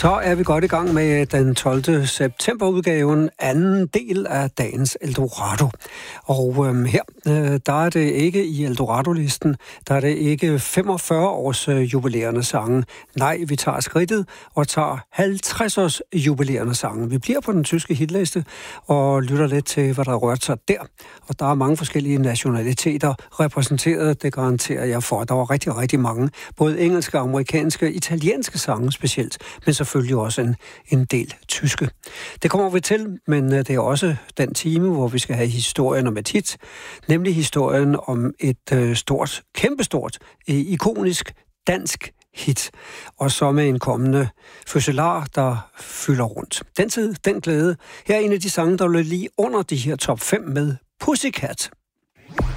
Så er vi godt i gang med den 12. september-udgaven, anden del af dagens Eldorado. Og her, der er det ikke i Eldorado-listen, der er det ikke 45 års jubilerende sange. Nej, vi tager skridtet og tager 50 års jubilerende sange. Vi bliver på den tyske hitliste og lytter lidt til, hvad der rørte sig der. Og der er mange forskellige nationaliteter repræsenteret, det garanterer jeg for. Der var rigtig, rigtig mange, både engelske, amerikanske, italienske sange specielt, men selvfølgelig også en del tyske. Det kommer vi til, men det er også den time, hvor vi skal have historien om et hit, nemlig historien om et kæmpestort, ikonisk dansk hit, og så med en kommende fødselar, der fylder rundt. Den tid, den glæde. Her er en af de sange, der lød lige under de her top 5 med Pussycat.